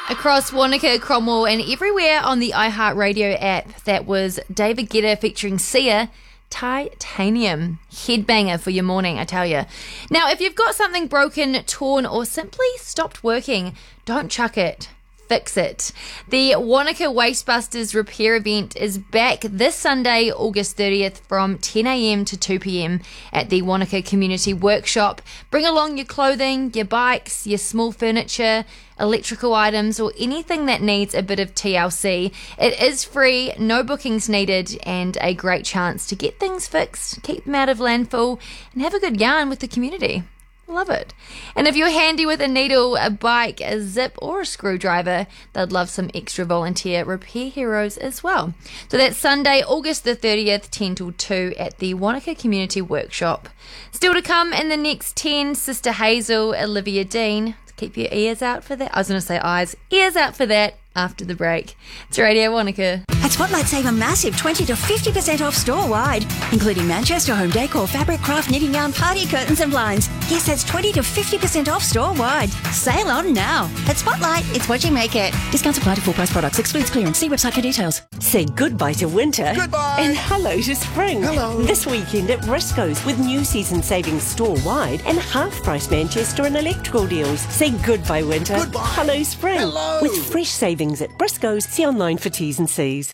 Across Wanaka, Cromwell and everywhere on the iHeartRadio app. That was David Guetta featuring Sia, Titanium. Headbanger for your morning, I tell you. Now, if you've got something broken, torn or simply stopped working, don't chuck it. Fix it. The Wanaka Wastebusters repair event is back this Sunday, August 30th from 10 a.m. to 2 p.m. at the Wanaka Community Workshop. Bring along your clothing, your bikes, your small furniture, electrical items or anything that needs a bit of TLC. It is free, no bookings needed, and a great chance to get things fixed, keep them out of landfill, and have a good yarn with the community. Love it. And if you're handy with a needle, a bike, a zip or a screwdriver, they'd love some extra volunteer repair heroes as well. So that's Sunday, August the 30th, 10 till 2 at the Wanaka Community Workshop. Still to come in the next 10, Sister Hazel, Olivia Dean. Keep your ears out for that. I was going to say eyes. Ears out for that after the break. It's Radio Wanaka. At Spotlight, save a massive 20 to 50% off store-wide, including Manchester home decor, fabric, craft, knitting yarn, party curtains and blinds. Yes, that's 20 to 50% off store-wide. Sale on now. At Spotlight, it's what you make it. Discounts apply to full-price products. Excludes clearance. See website for details. Say goodbye to winter. Goodbye. And hello to spring. Hello. This weekend at Briscoe's with new season savings store-wide and half-price Manchester and electrical deals. Say goodbye winter. Goodbye. Hello spring. Hello. With fresh savings at Briscoe's. See online for T's and C's.